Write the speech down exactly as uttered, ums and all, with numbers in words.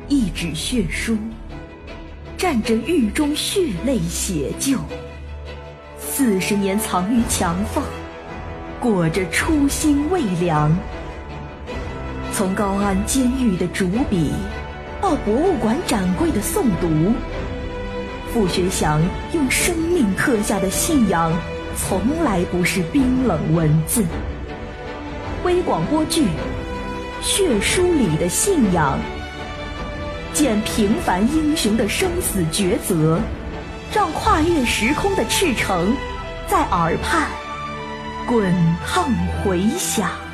一纸血书，蘸着狱中血泪写就，四十年藏于墙缝，裹着初心未凉。从高安监狱的主笔，到博物馆展柜的诵读，傅学祥用生命刻下的信仰，从来不是冰冷文字。微广播剧《血书里的信仰》，见平凡英雄的生死抉择，让跨越时空的赤诚在耳畔滚烫回响。